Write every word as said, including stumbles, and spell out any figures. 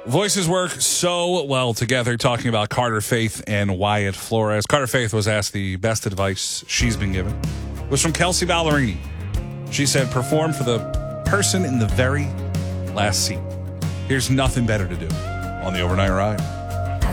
Voices work so well together, talking about Carter Faith and Wyatt Flores. Carter Faith was asked the best advice she's been given. It was from Kelsey Ballerini. She said, perform for the person in the very last seat. Here's nothing better to do on the overnight ride.